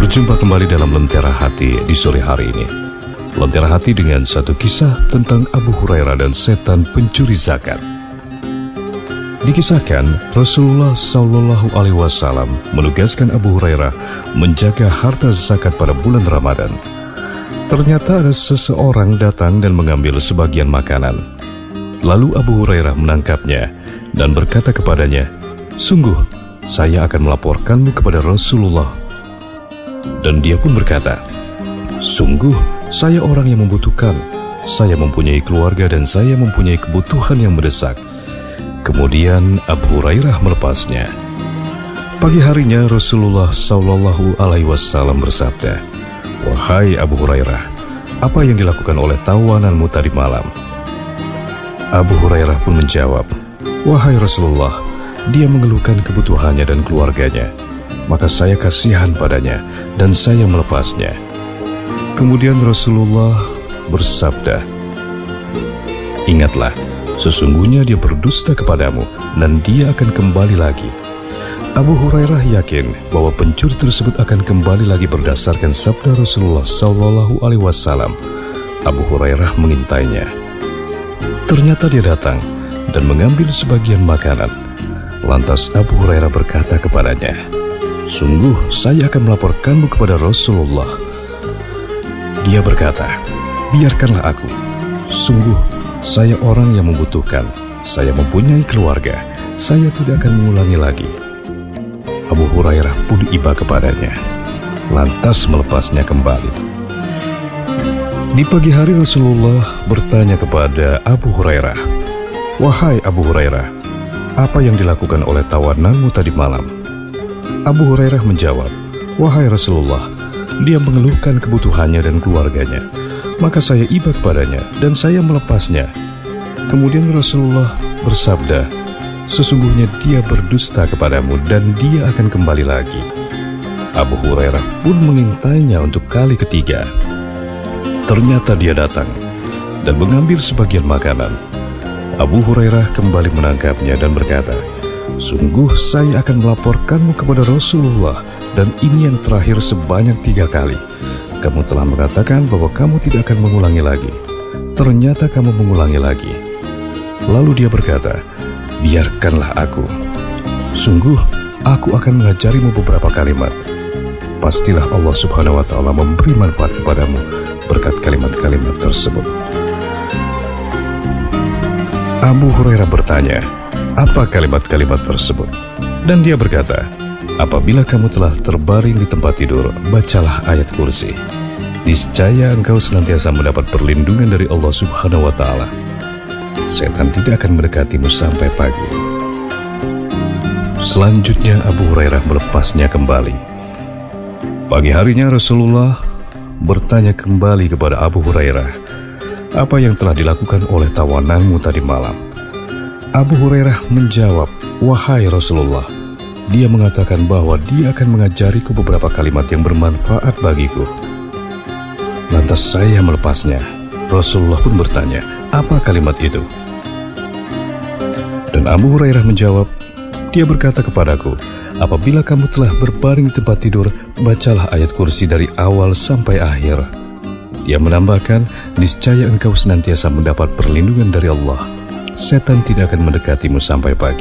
Berjumpa kembali dalam Lentera Hati di sore hari ini. Lentera Hati dengan satu kisah tentang Abu Hurairah dan setan pencuri zakat. Dikisahkan, Rasulullah Shallallahu Alaihi Wasallam menugaskan Abu Hurairah menjaga harta zakat pada bulan Ramadan. Ternyata ada seseorang datang dan mengambil sebagian makanan. Lalu Abu Hurairah menangkapnya dan berkata kepadanya, "Sungguh, saya akan melaporkanmu kepada Rasulullah." Dan dia pun berkata, "Sungguh, saya orang yang membutuhkan. Saya mempunyai keluarga dan saya mempunyai kebutuhan yang mendesak." Kemudian Abu Hurairah melepasnya. Pagi harinya Rasulullah Shallallahu Alaihi Wasallam bersabda, "Wahai Abu Hurairah, apa yang dilakukan oleh tawananmu tadi malam?" Abu Hurairah pun menjawab, "Wahai Rasulullah, dia mengeluhkan kebutuhannya dan keluarganya. Maka saya kasihan padanya dan saya melepasnya." Kemudian Rasulullah bersabda, "Ingatlah, sesungguhnya dia berdusta kepadamu dan dia akan kembali lagi." Abu Hurairah yakin bahwa pencuri tersebut akan kembali lagi berdasarkan sabda Rasulullah Shallallahu Alaihi Wasallam. Abu Hurairah mengintainya. Ternyata dia datang dan mengambil sebagian makanan. Lantas Abu Hurairah berkata kepadanya, "Sungguh, saya akan melaporkanmu kepada Rasulullah." Dia berkata, "Biarkanlah aku. Sungguh, saya orang yang membutuhkan. Saya mempunyai keluarga. Saya tidak akan mengulangi lagi." Abu Hurairah pun iba kepadanya, lantas melepasnya kembali. Di pagi hari Rasulullah bertanya kepada Abu Hurairah, "Wahai Abu Hurairah, apa yang dilakukan oleh tawananmu tadi malam?" Abu Hurairah menjawab, "Wahai Rasulullah, dia mengeluhkan kebutuhannya dan keluarganya. Maka saya iba kepadanya dan saya melepasnya." Kemudian Rasulullah bersabda, "Sesungguhnya dia berdusta kepadamu dan dia akan kembali lagi." Abu Hurairah pun mengintainya untuk kali ketiga. Ternyata dia datang dan mengambil sebagian makanan. Abu Hurairah kembali menangkapnya dan berkata, "Sungguh saya akan melaporkanmu kepada Rasulullah dan ini yang terakhir sebanyak 3 kali. Kamu telah mengatakan bahwa kamu tidak akan mengulangi lagi. Ternyata kamu mengulangi lagi." Lalu dia berkata, "Biarkanlah aku. Sungguh, aku akan mengajarimu beberapa kalimat. Pastilah Allah Subhanahu wa Ta'ala memberi manfaat kepadamu berkat kalimat-kalimat tersebut." Abu Hurairah bertanya, "Apa kalimat-kalimat tersebut?" Dan dia berkata, "Apabila kamu telah terbaring di tempat tidur, bacalah ayat kursi. Niscaya engkau senantiasa mendapat perlindungan dari Allah Subhanahu wa Ta'ala. Setan tidak akan mendekatimu sampai pagi." Selanjutnya Abu Hurairah melepasnya kembali. Pagi harinya Rasulullah bertanya kembali kepada Abu Hurairah, "Apa yang telah dilakukan oleh tawananmu tadi malam?" Abu Hurairah menjawab, "Wahai Rasulullah, dia mengatakan bahwa dia akan mengajariku beberapa kalimat yang bermanfaat bagiku. Lantas saya melepasnya." Rasulullah pun bertanya, "Apa kalimat itu?" Dan Abu Hurairah menjawab, "Dia berkata kepadaku, apabila kamu telah berbaring di tempat tidur, bacalah ayat kursi dari awal sampai akhir." Dia menambahkan, "Niscaya engkau senantiasa mendapat perlindungan dari Allah. Setan tidak akan mendekatimu sampai pagi."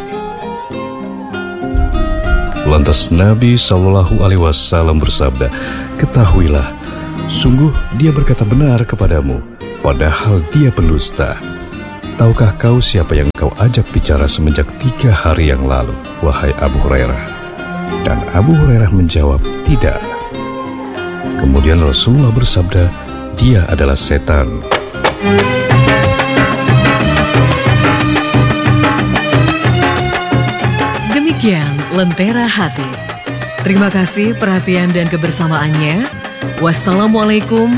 Lantas Nabi Shallallahu Alaihi Wasallam bersabda, "Ketahuilah, sungguh dia berkata benar kepadamu, padahal dia pendusta. Tahukah kau siapa yang kau ajak bicara semenjak 3 hari yang lalu, wahai Abu Hurairah?" Dan Abu Hurairah menjawab, "Tidak." Kemudian Rasulullah bersabda, "Dia adalah setan." Demikian Lentera Hati. Terima kasih perhatian dan kebersamaannya. Wassalamualaikum